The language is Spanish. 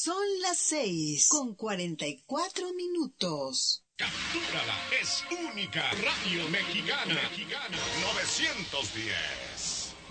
Son las 6:44. Captúrala, es única. Radio Mexicana. 910.